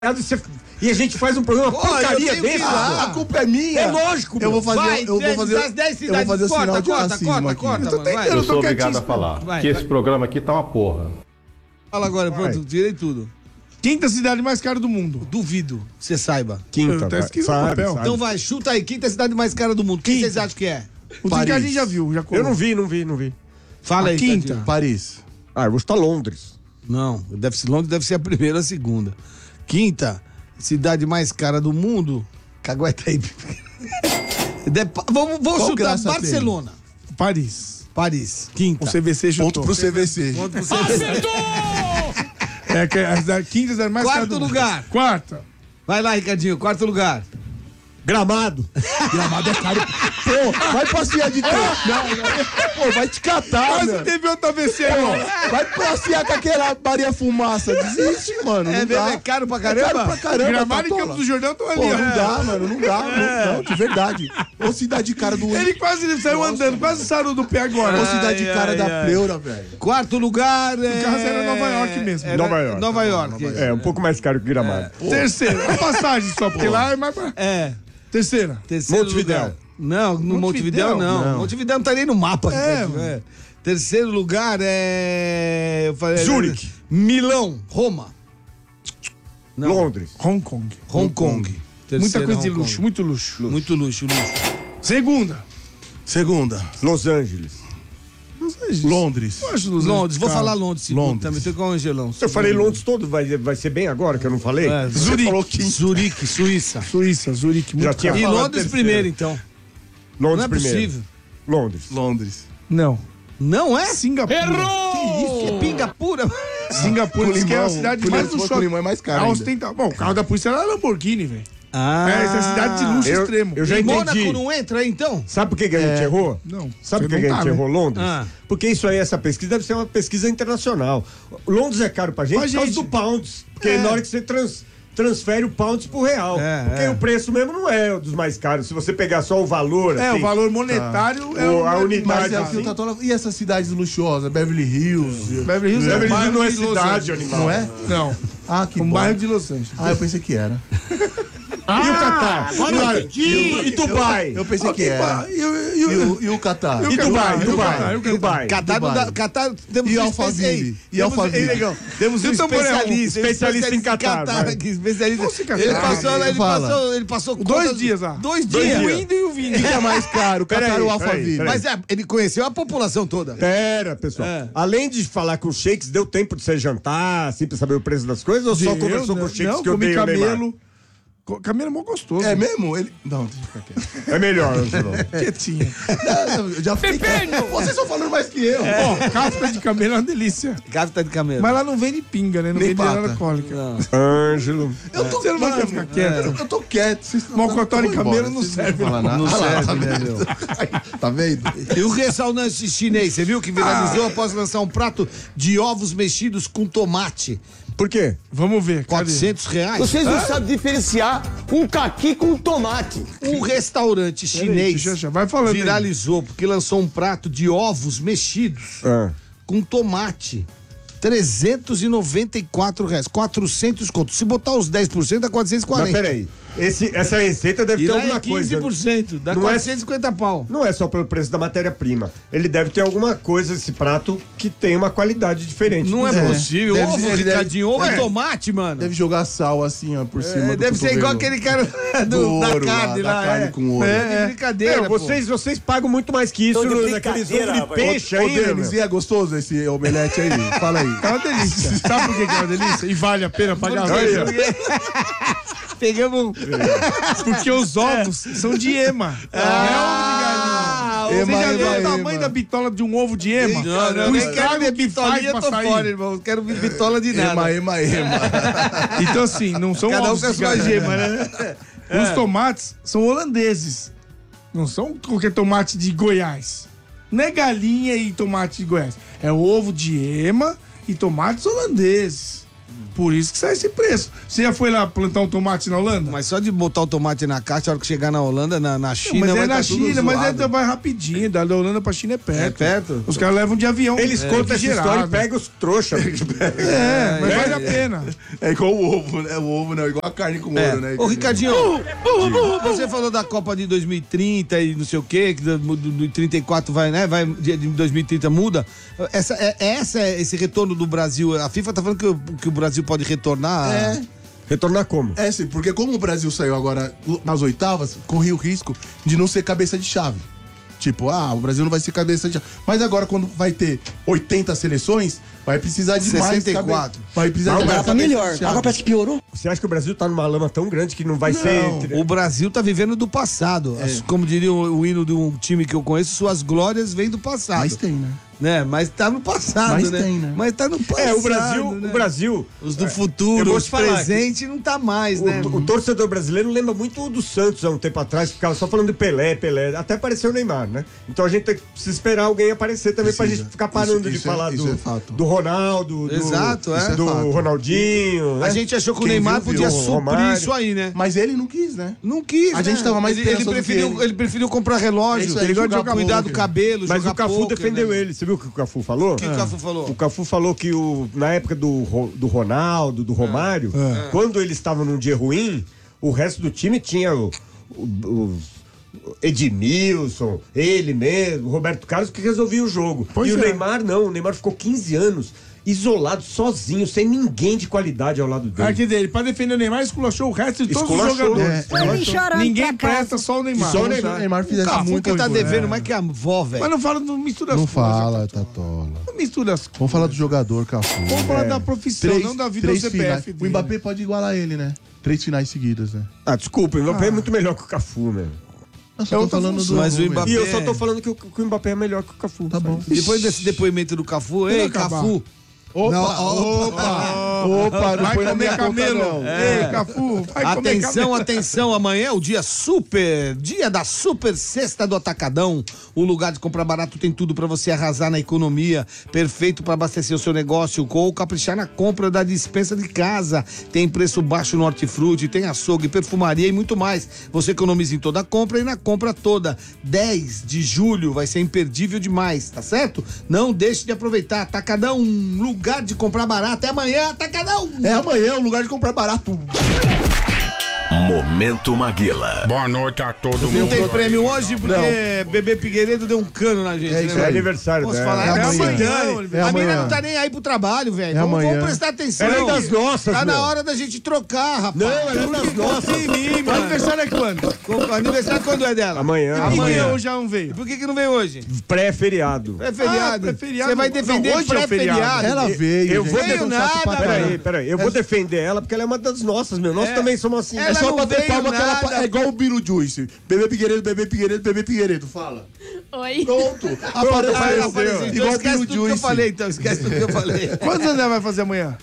E a gente faz um programa porcaria desse. A culpa é minha. É lógico. Eu vou fazer o sinal de racismo aqui. Eu sou obrigado a falar que esse programa aqui tá uma porra. Fala agora, pronto, tirei tudo. Quinta cidade mais cara do mundo. Duvido que você saiba. Quinta, sabe. Então vai, chuta aí, quinta cidade mais cara do mundo. Quem vocês acham que é? O que a gente já viu, já colou. Eu não vi. Fala aí, quinta. Tadinho. Paris. Eu vou estar Londres. Não, deve ser Londres, deve ser a primeira ou a segunda. Quinta, cidade mais cara do mundo. Cagueta aí. Vamos chutar Barcelona. Paris. Quinta. O CVC chutou. Ponto pro CVC. É que a quinta cidade mais cara do mundo. Lugar. Quarta. Vai lá, Ricardinho, quarto lugar. Gramado. Gramado é caro. Pô, vai passear de trem. Pô, vai te catar, Mas mano. não teve outra AVC, não. Vai passear com aquela Maria Fumaça. Desiste, mano. Não dá. É caro pra caramba? É caro pra caramba. Gramado e Tatola. Campos do Jordão estão ali. Pô, ó. não dá, mano. Não dá. Não, de verdade. Ô, cidade cara do... Ele quase saiu andando, quase saiu do pé agora. Ô, cidade cara da pleura, velho. Quarto lugar O caso era Nova York mesmo. Nova York. É, um pouco mais caro que Gramado. Terceiro, a passagem só, porque lá é mais barato. Terceira. Terceiro Montevidéu. lugar. Não, no Montevidéu não. Montevidéu não tá nem no mapa. Ricardinho. Terceiro lugar é... eu falei, Zurique. Milão, Roma. Não. Londres. Hong Kong. Hong Kong. Muita Terceiro, coisa de Hong Kong. luxo, muito luxo. Muito luxo. Segunda. Los Angeles. Londres. Londres, vou falar Londres segundo Londres. também, tô com o Angelão. Eu falei Londres todo, vai ser bem agora que eu não falei? Zurique, Suíça. Suíça, Zurique, muito Já tinha caro. E falado Londres terceiro. primeiro, então. Londres Não é primeiro. possível. Londres. Não. Não é? Singapura. Que isso? Pinga pura. Singapura, diz que é a cidade mais Com luxuosa. limão é mais caro ainda. Ostenta... Bom, o carro da polícia era Lamborghini, velho. Essa é a cidade de luxo extremo. Eu já E entendi. Mônaco não entra aí, então? Sabe por que a gente errou? Não. Sabe por você que não a gente tá, errou Londres? Ah. Porque isso aí, essa pesquisa deve ser uma pesquisa internacional. Londres é caro pra gente Pra por causa gente. do pounds. Porque na hora que você transfere o pounds pro real. Porque o preço mesmo não é dos mais caros. Se você pegar só o valor. É, assim, o valor monetário é a o unidade. Mas é assim. o que o Tatola... E essas cidades luxuosas? Beverly Hills? Beverly Hills Beverly Hills não é de Los cidade, Angeles. animal. Não é? Não. Ah, que Um bom. bairro de Los Angeles. Ah, eu pensei que era. E o Catar? E Dubai? Eu pensei que era. E o Catar? E Dubai? Catar temos E um Alphaville? E Alphaville? Legal. Temos um especialista em Catar. Especialista. Ele passou 2 dias lá. 2 dias. O indo e o vindo. O que é mais caro? O Catar ou o Peraí. Alphaville? Mas ele conheceu a população toda. Pera, pessoal. Além de falar com os sheiks, deu tempo de você jantar, assim, pra saber o preço das coisas? Ou só conversou com os sheiks não, que eu comi dei o Neymar? camelo. Camelo é mó gostoso. É mesmo? Ele... Não, deixa eu ficar quieto. É melhor, Angelão. Quietinho. Não, eu já fiquei... Vocês estão falando mais que eu. Ó, casca de camelo é uma delícia. Gávea de camelo. Mas lá não vende pinga, né? Não Nem vende pata. nada alcoólica. Ângelo. Você não vai ficar quieto. Eu tô quieto. Mocotó de camelo não serve. Não serve, né, meu? Tá vendo? E o restaurante chinês, você viu que viralizou após lançar um prato de ovos mexidos com tomate? Por quê? Vamos ver. Cadê? R$400. Vocês não sabem diferenciar um caqui com tomate. Um restaurante chinês Vai falando. viralizou porque lançou um prato de ovos mexidos com tomate. R$394. 400 conto. Se botar os 10%, dá 440. Mas peraí. Essa receita deve E ter lá alguma é 15%, coisa. dá Não é- 450 pau. Não é só pelo preço da matéria-prima. Ele deve ter alguma coisa, esse prato, que tem uma qualidade diferente. Não é possível. Deve Ovo, ser- ele Ricardinho, ovo deve- é tomate, mano. Deve jogar sal assim, ó, por cima do Deve ser igual cotovelo. aquele cara Do da ouro carne lá, lá. da carne com ouro. É brincadeira, pô. Vocês pagam muito mais que isso naqueles ovos de peixe Ô, ainda. Denis, e é gostoso esse omelete aí? Fala aí. É uma delícia. Sabe por que é uma delícia? E vale a pena pagar Por quê? isso? Por quê? Pegamos. Porque os ovos são de ema. Não é ovo de galinha. Você já viu o tamanho da bitola de um ovo de ema? Não, O nem quero estrago ver que faz bitolinha, pra tô sair. fora, irmão. Não quero ver bitola de nada. Ema. Então, assim, não são Cada um ovos com a de sua galinha. gema, né? Os tomates são holandeses. Não são qualquer tomate de Goiás. Não é galinha e tomate de Goiás. É ovo de ema e tomates holandeses. Por isso que sai esse preço. Você já foi lá plantar um tomate na Holanda? Mas só de botar o tomate na caixa, a hora que chegar na Holanda, na China, mas vai na tá tudo China, mas zoado. vai rapidinho. Da Holanda pra China é perto. É perto? Os caras levam de avião. Eles contam essa história e pegam os trouxas. Mas vale a pena. É igual o ovo, né? O ovo não, igual a carne com ouro, né? Ô, Ricardinho, você falou da Copa de 2030 e não sei o quê, que do 34 vai, né? De 2030 muda. Esse retorno do Brasil, a FIFA tá falando que o Brasil pode retornar. Retornar como? Sim, porque como o Brasil saiu agora nas oitavas, corria o risco de não ser cabeça de chave. Tipo, o Brasil não vai ser cabeça de chave. Mas agora, quando vai ter 80 seleções, vai precisar de 64. mais vai precisar de mais Tá melhor. Agora parece que piorou. Você acha que o Brasil tá numa lama tão grande que não vai ser... O Brasil tá vivendo do passado. Como diria o hino de um time que eu conheço, suas glórias vêm do passado. Mas tem, né? Mas tá no passado, Mas né? tem, né? Mas tá no passado. O Brasil... Os do eu futuro, vou os te falar presente, não tá mais, né? O torcedor brasileiro lembra muito do Santos há um tempo atrás, que ficava só falando de Pelé. Até apareceu o Neymar, né? Então a gente precisa esperar alguém aparecer também pra gente ficar parando de falar do Ronaldo, do Ronaldinho. Né? A gente achou que o Neymar podia suprir isso aí, né? Mas ele não quis, né? Não quis, A gente tava mais ele preferiu comprar relógio, ele gosta de jogar cuidar do poker. cabelo, Mas jogar o Cafu poker, defendeu né? ele. Você viu o que o Cafu falou? O que o Cafu falou? O Cafu falou que na época do Ronaldo, do Romário, quando eles estavam num dia ruim, o resto do time tinha o Edmilson, ele mesmo, o Roberto Carlos, que resolvia o jogo. O Neymar não, o Neymar ficou 15 anos isolado, sozinho, sem ninguém de qualidade ao lado dele. Quer dizer, pra defender o Neymar, esculachou o resto de todos os Esculachou. jogadores. Ninguém presta, só o Neymar. Só o Neymar fizesse Cafu muito. que tá devendo mais que a avó, velho. Mas não fala, não mistura as Não coisas. fala, Tatola. Não mistura as coisas. Vamos falar do jogador, Cafu. Vamos falar da profissão, não da vida do CPF finais. dele. O Mbappé pode igualar ele, né? 3 finais seguidas, né? Desculpa, o Mbappé é muito melhor que o Cafu, né? Eu só tô falando do... Mas o Mbappé... E eu só tô falando que o Mbappé é melhor que o Cafu. Tá bom. Depois desse depoimento do Cafu, ei, Cafu... Opa, não Vai foi na comer minha camelo. conta, não. Ei, Cafu, vai comer camelo. Atenção, amanhã é o dia da super sexta do Atacadão. O lugar de comprar barato tem tudo pra você arrasar na economia, perfeito pra abastecer o seu negócio ou caprichar na compra da despensa de casa. Tem preço baixo no hortifruti, tem açougue, perfumaria e muito mais. Você economiza em toda a compra e na compra toda. 10 de julho vai ser imperdível demais, tá certo? Não deixe de aproveitar. Atacadão, lugar de comprar barato. É amanhã, Atacadão. É amanhã o lugar de comprar barato. Momento Maguila. Boa noite a todo Não mundo. tem prêmio hoje porque Bebê Figueiredo deu um cano na gente. É isso É aí. aniversário Posso dela. falar? É É amanhã. amanhã. É A menina amanhã. não tá nem aí pro trabalho, velho. É Vamos amanhã. prestar atenção. Ela é das nossas, Tá na meu. hora da gente trocar, rapaz. Não, ela é das nossas. Confia em mim, O mano. aniversário é quando? O aniversário quando é dela? Amanhã. Amanhã ou já não veio? Por que não veio hoje? Pré-feriado. É feriado. pré-feriado. Você vai Não, defender hoje é o feriado. pré-feriado. Ela veio, Eu gente. vou Veio Não nada, sabe pra caralho. Peraí. Eu vou defender ela porque ela é uma das nossas, meu. Nós também somos assim. Ela É só não bater veio palma que ela nada. é igual o Beetlejuice. Bebê Figueiredo, Bebê Figueiredo, Bebê Figueiredo. Fala. Oi. Pronto. Apareceu. Apareceu. Então Igual o esquece tudo que eu Beetlejuice. falei, então. Esquece tudo que eu falei. Quantos anos ela vai fazer amanhã?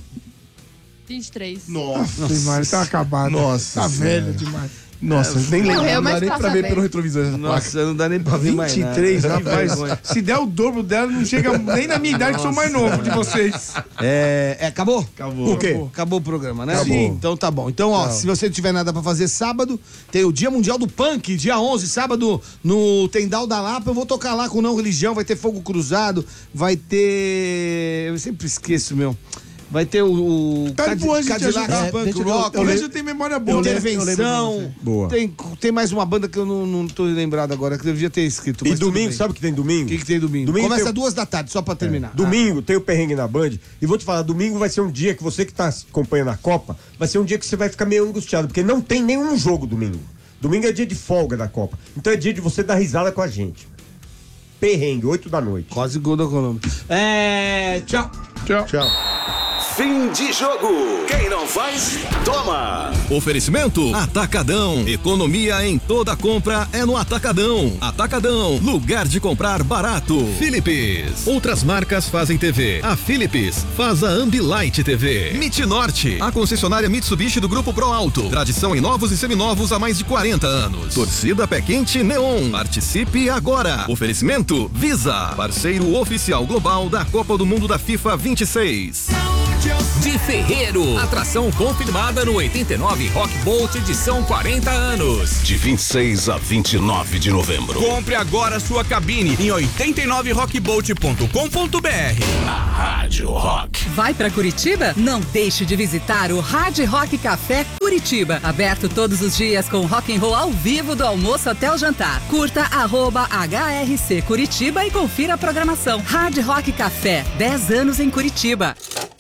23. Nossa. Mas tá acabado. Nossa Tá velha Senhora. demais. Nossa, nem lembro. Morreu, Não mas dá nem passa pra ver bem. pelo retrovisor. Nossa, não dá nem pra ver mais 23, nada. que vai. Se der o dobro dela, não chega nem na minha idade, que sou mais novo de vocês. Acabou? Acabou. O quê? Acabou o programa, né? Acabou. Sim. Então tá bom. Então, ó, se você não tiver nada pra fazer sábado, tem o Dia Mundial do Punk, dia 11, sábado, no Tendal da Lapa. Eu vou tocar lá com Não Religião, vai ter Fogo Cruzado, vai ter... Eu sempre esqueço, meu. Vai ter o Tá boa, gente, Cadillac ajuda. Punk deixa eu- Rock, Eu vejo que tem memória boa. Intervenção. Boa. Tem mais uma banda que eu não tô lembrado agora, que eu devia ter escrito. E mas tudo domingo, bem. sabe o que tem domingo? O que tem domingo? Domingo Começa tem- 2h, só pra terminar. Domingo tem o perrengue na Band. E vou te falar, domingo vai ser um dia que você que tá acompanhando a Copa, vai ser um dia que você vai ficar meio angustiado, porque não tem nenhum jogo domingo. Domingo é dia de folga da Copa. Então é dia de você dar risada com a gente. Perrengue, 8 da noite. Quase gol da Colômbia. Tchau. Tchau. Fim de jogo. Quem não faz, toma. Oferecimento Atacadão. Economia em toda compra é no Atacadão. Atacadão, lugar de comprar barato. Philips. Outras marcas fazem TV. A Philips faz a Ambilight TV. MIT Norte, a concessionária Mitsubishi do Grupo Pro Alto. Tradição em novos e seminovos há mais de 40 anos. Torcida Pé Quente Neon. Participe agora. Oferecimento Visa, parceiro oficial global da Copa do Mundo da FIFA 26. de Ferreiro. Atração confirmada no 89 Rock Bolt edição 40 anos. De 26 a 29 de novembro. Compre agora sua cabine em 89rockbolt.com.br. A Rádio Rock. Vai pra Curitiba? Não deixe de visitar o Hard Rock Café Curitiba. Aberto todos os dias com rock and roll ao vivo do almoço até o jantar. Curta @HRC Curitiba e confira a programação. Hard Rock Café, 10 anos em Curitiba.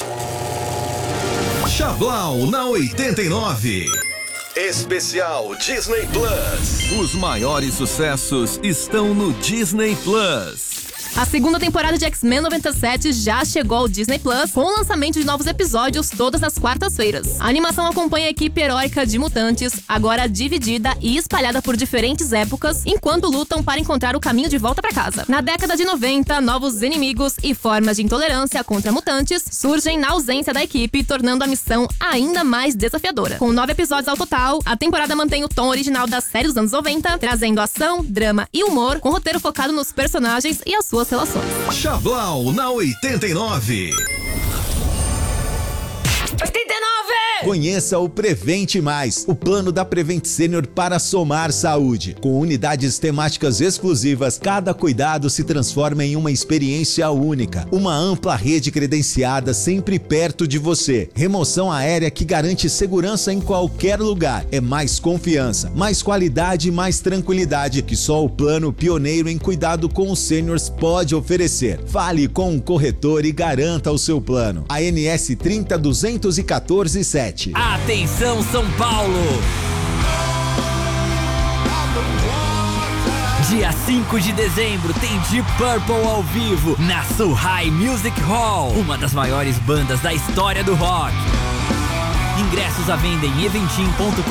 Chablau na 89. Especial Disney Plus. Os maiores sucessos estão no Disney Plus. A segunda temporada de X-Men 97 já chegou ao Disney Plus, com o lançamento de novos episódios todas as quartas-feiras. A animação acompanha a equipe heróica de mutantes, agora dividida e espalhada por diferentes épocas, enquanto lutam para encontrar o caminho de volta para casa. Na década de 90, novos inimigos e formas de intolerância contra mutantes surgem na ausência da equipe, tornando a missão ainda mais desafiadora. Com 9 episódios ao total, a temporada mantém o tom original da série dos anos 90, trazendo ação, drama e humor, com roteiro focado nos personagens e as suas relações. Chablau na 89. 89! Conheça o Prevente Mais, o plano da Prevent Senior para somar saúde. Com unidades temáticas exclusivas, cada cuidado se transforma em uma experiência única. Uma ampla rede credenciada sempre perto de você. Remoção aérea que garante segurança em qualquer lugar. É mais confiança, mais qualidade e mais tranquilidade que só o plano pioneiro em cuidado com os seniors pode oferecer. Fale com um corretor e garanta o seu plano. ANS 30.214.7. Atenção, São Paulo! Dia 5 de dezembro tem Deep Purple ao vivo na Sulhai Music Hall, uma das maiores bandas da história do rock. Ingressos à venda em eventim.com.br.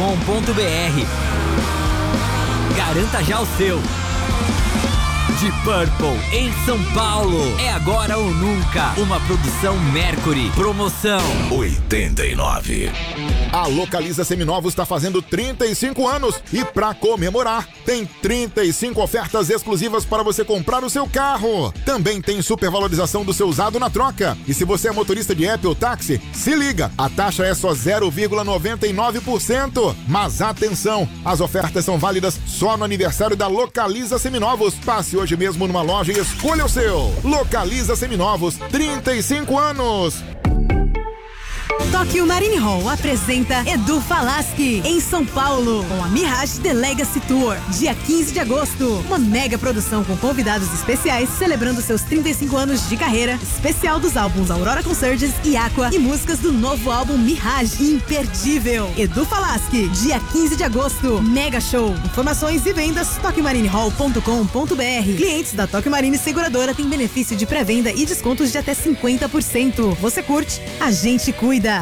Garanta já o seu. Deep Purple em São Paulo. É agora ou nunca. Uma produção Mercury. Promoção 89. A Localiza Seminovos está fazendo 35 anos e para comemorar tem 35 ofertas exclusivas para você comprar o seu carro. Também tem supervalorização do seu usado na troca. E se você é motorista de app ou táxi, se liga, a taxa é só 0,99%. Mas atenção, as ofertas são válidas só no aniversário da Localiza Seminovos. Passe hoje mesmo numa loja e escolha o seu. Localiza Seminovos, 35 anos. Tóquio Marine Hall apresenta Edu Falaschi em São Paulo com a Mirage The Legacy Tour, dia 15 de agosto. Uma mega produção com convidados especiais celebrando seus 35 anos de carreira, especial dos álbuns Aurora Consurgence e Aqua e músicas do novo álbum Mirage, imperdível. Edu Falaschi, dia 15 de agosto, mega show. Informações e vendas toquiomarinehall.com.br. Clientes da Tóquio Marine Seguradora têm benefício de pré-venda e descontos de até 50%. Você curte? A gente cuida.